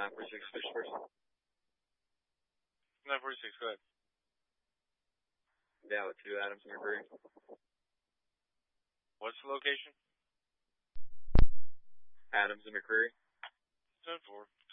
946 Fish Force. 946, go ahead. Yeah, with 2 Adams and McCreary. What's the location? Adams and McCreary. 10-4.